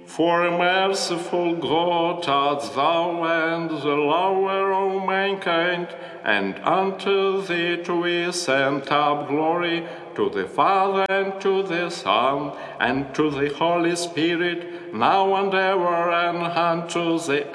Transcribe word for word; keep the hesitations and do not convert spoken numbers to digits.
For a merciful God art thou, and the lover of mankind, and unto thee do we send up glory, to the Father, and to the Son, and to the Holy Spirit, now and ever, and unto the